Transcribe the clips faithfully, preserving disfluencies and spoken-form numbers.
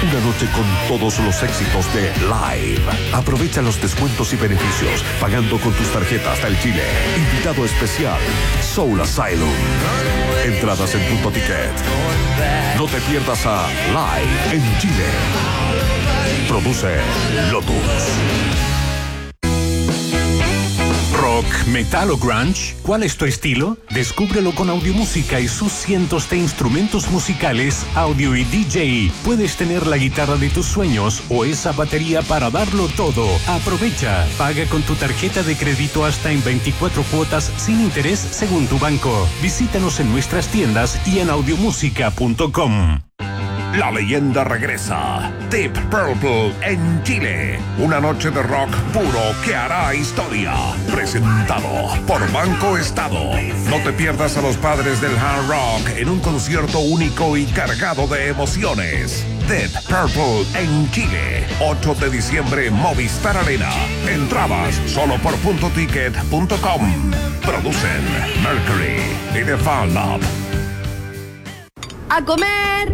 Una noche con todos los éxitos de Live. Aprovecha los descuentos y beneficios pagando con tus tarjetas del Chile. Invitado especial, Soul Asylum. Entradas en Punto Ticket. No te pierdas a Live en Chile. Produce Lotus. Rock, metal o grunge, ¿cuál es tu estilo? Descúbrelo con Audiomúsica y sus cientos de instrumentos musicales, audio y D J. Puedes tener la guitarra de tus sueños o esa batería para darlo todo. Aprovecha, paga con tu tarjeta de crédito hasta en veinticuatro cuotas sin interés según tu banco. Visítanos en nuestras tiendas y en audiomúsica punto com. La leyenda regresa. Deep Purple en Chile. Una noche de rock puro que hará historia. Presentado por Banco Estado. No te pierdas a los padres del hard rock en un concierto único y cargado de emociones. Deep Purple en Chile. ocho de diciembre, Movistar Arena. Entradas solo por punto ticket punto com. Producen Mercury y The Fan Lab. ¡A comer!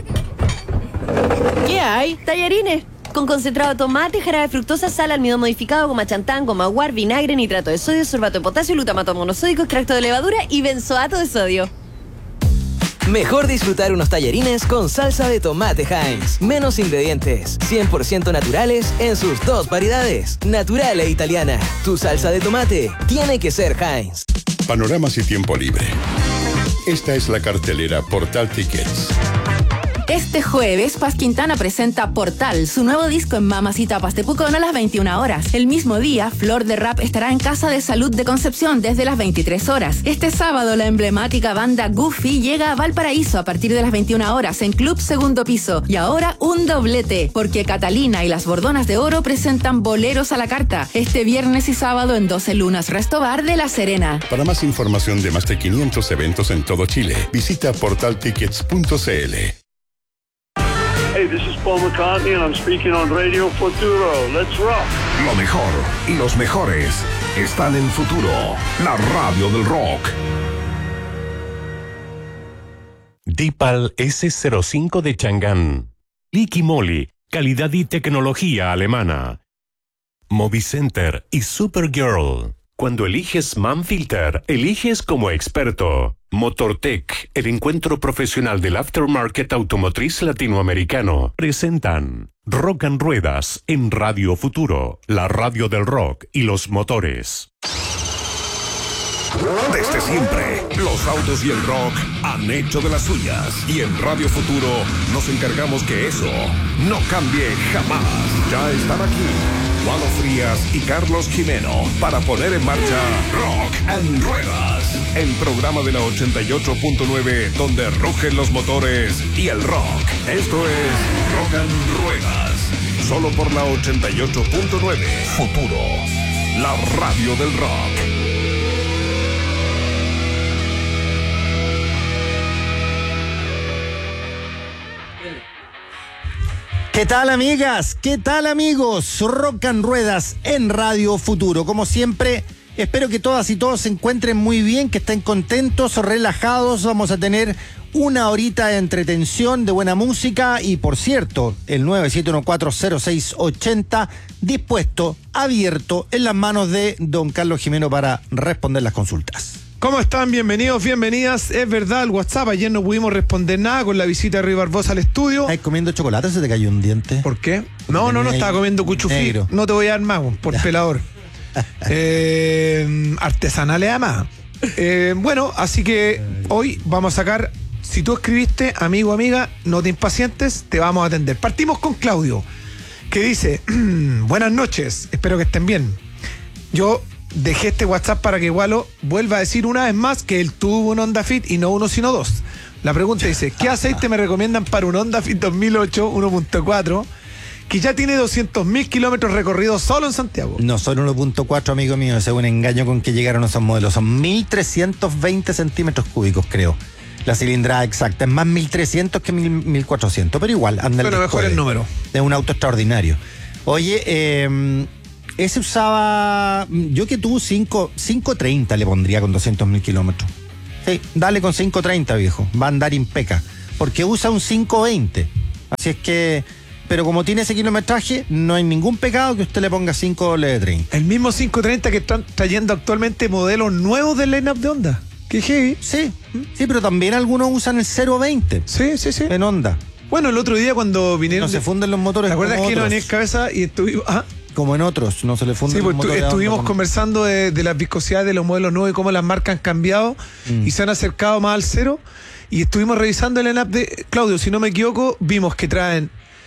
¿Qué hay? Tallarines. Con concentrado de tomate, jarabe de fructosa, sal, almidón modificado, goma chantán, goma guar, vinagre, nitrato de sodio, sorbato de potasio, glutamato monosódico, extracto de levadura y benzoato de sodio. Mejor disfrutar unos tallarines con salsa de tomate Heinz. Menos ingredientes, cien por ciento naturales en sus dos variedades. Natural e italiana. Tu salsa de tomate tiene que ser Heinz. Panoramas y tiempo libre. Esta es la cartelera Portal Tickets. Este jueves, Paz Quintana presenta Portal, su nuevo disco en Mamacita Paz de Pucón a las veintiuna horas. El mismo día, Flor de Rap estará en Casa de Salud de Concepción desde las veintitrés horas. Este sábado, la emblemática banda Goofy llega a Valparaíso a partir de las veintiuna horas en Club Segundo Piso. Y ahora, un doblete, porque Catalina y las Bordonas de Oro presentan Boleros a la Carta este viernes y sábado en doce Lunas Resto Bar de La Serena. Para más información de más de quinientos eventos en todo Chile, visita portal tickets punto c l. Hey, this is Paul McCartney and I'm speaking on Radio Futuro. Let's rock. Lo mejor y los mejores están en Futuro, la radio del rock. Dipal ese cero cinco de Chang'an. Liqui Moly, calidad y tecnología alemana. Movicenter y Supergirl. Cuando eliges Manfilter, eliges como experto. Motortech, el encuentro profesional del aftermarket automotriz latinoamericano, presentan Rock and Ruedas en Radio Futuro, la radio del rock y los motores. Desde siempre, los autos y el rock han hecho de las suyas. Y en Radio Futuro nos encargamos que eso no cambie jamás. Ya están aquí Juan Frías y Carlos Jimeno para poner en marcha Rock and Ruedas, el programa de la ochenta y ocho punto nueve donde rugen los motores y el rock. Esto es Rock and Ruedas, solo por la ochenta y ocho punto nueve. Futuro, la radio del rock. ¿Qué tal, amigas? ¿Qué tal, amigos? Rock and Ruedas en Radio Futuro. Como siempre, espero que todas y todos se encuentren muy bien, que estén contentos, relajados. Vamos a tener una horita de entretención, de buena música. Y, por cierto, el nueve siete uno cuatro cero seis ochenta dispuesto, abierto, en las manos de don Carlos Jimeno para responder las consultas. ¿Cómo están? Bienvenidos, bienvenidas. Es verdad, el WhatsApp, ayer no pudimos responder nada con la visita de Rui Barbosa al estudio. ¿Estás comiendo chocolate o se te cayó un diente? ¿Por qué? No, no, no, estaba comiendo cuchufí. No te voy a dar más, por ya. Pelador. eh, artesanales además. Eh, bueno, así que hoy vamos a sacar, si tú escribiste, amigo, amiga, no te impacientes, te vamos a atender. Partimos con Claudio, que dice, buenas noches, espero que estén bien. Yo dejé este WhatsApp para que Gualo vuelva a decir una vez más que él tuvo un Honda Fit y no uno sino dos. La pregunta dice, ¿qué aceite me recomiendan para un Honda Fit dos mil ocho uno punto cuatro que ya tiene doscientos mil kilómetros recorridos solo en Santiago? No son uno punto cuatro, amigo mío, ese es un engaño con que llegaron esos modelos. Son mil trescientos veinte centímetros cúbicos, creo. La cilindrada exacta. Es más mil trescientos que mil cuatrocientos, pero igual anda. Pero mejor el número. Es un auto extraordinario. Oye, eh... ese usaba, yo que tuve cinco treinta le pondría con doscientos mil kilómetros. Sí, dale con cinco treinta, viejo. Va a andar impeca. Porque usa un cinco veinte. Así es que pero como tiene ese kilometraje, no hay ningún pecado que usted le ponga cinco doble treinta. El mismo quinientos treinta que están trayendo actualmente modelos nuevos del line-up de Honda. Qué heavy. Sí, sí, pero también algunos usan el cero veinte. Sí, sí, sí. En Honda. Bueno, el otro día cuando vinieron... No se funden los motores. ¿Te acuerdas como que no otros. venía en cabeza y estuvimos... Ah, Como en otros, no se le funden sí, los pues tu- motores. a estuvimos Honda. conversando de, de las viscosidades de los modelos nuevos y cómo las marcas han cambiado Mm. y se han acercado más al cero. Y estuvimos revisando el line-up de Claudio, si no me equivoco, vimos que traen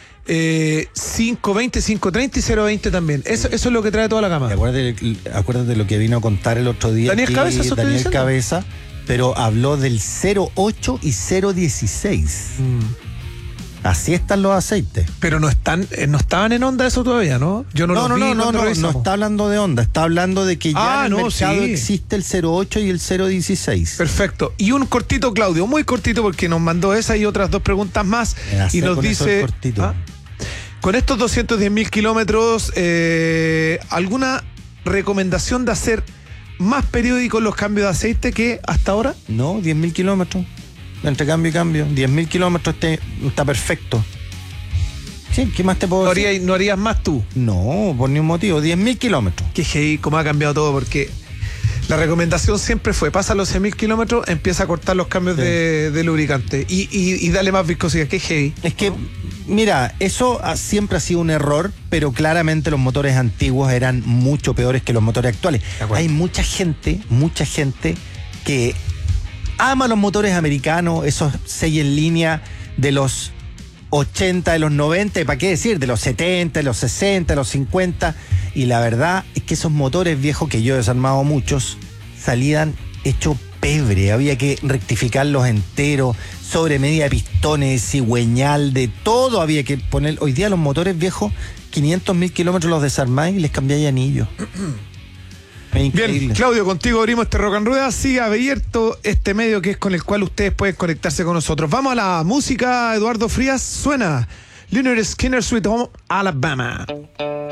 eh, quinientos veinte, quinientos treinta y cero veinte también. Eso, eso es lo que trae toda la gama. Acuérdate, acuérdate de lo que vino a contar el otro día. Daniel aquí, Cabeza, eso estoy Daniel diciendo. Cabeza, pero habló del cero ocho y cero dieciséis. Mm. Así están los aceites. Pero no están, eh, no estaban en onda eso todavía, ¿no? Yo no, No, los no, vi no, no, cuando no, no revisamos. está hablando de Honda, está hablando de que ya Ah, en el no, mercado sí. existe el cero ocho y el cero dieciséis. Perfecto. Y un cortito, Claudio, muy cortito porque nos mandó esa y otras dos preguntas más. Me la sé Y nos con eso dice... el cortito. ¿Ah? Con estos doscientos diez mil kilómetros, eh, ¿alguna recomendación de hacer más periódicos los cambios de aceite que hasta ahora? No, diez mil kilómetros. Entre cambio y cambio. diez mil kilómetros este- está perfecto. Sí, ¿qué más te puedo ¿No decir? harías, no harías más tú? No, por ningún motivo. diez mil kilómetros. Que hey, cómo ha cambiado todo, porque la recomendación siempre fue, pasa los seis mil kilómetros, empieza a cortar los cambios Sí. de, de lubricante y, y, y dale más viscosidad. Que heavy. Es que, mira, eso ha- siempre ha sido un error, pero claramente los motores antiguos eran mucho peores que los motores actuales. acuerdo. Hay mucha gente, mucha gente que ama los motores americanos, esos seis en línea de los ochenta, de los noventa, y para qué decir, de los setenta, de los sesenta, de los cincuenta. Y la verdad es que esos motores viejos, que yo he desarmado muchos, salían hecho pebre. Había que rectificarlos enteros, sobre media de pistones, cigüeñal, de todo había que poner. Hoy día los motores viejos, quinientos mil kilómetros los desarmáis y les cambiáis anillos. Es increíble. Bien, Claudio, contigo abrimos este Rock and Rueda. Sigue abierto este medio que es con el cual ustedes pueden conectarse con nosotros. Vamos a la música, Eduardo Frías. Suena Lynyrd Skynyrd Sweet Home Alabama.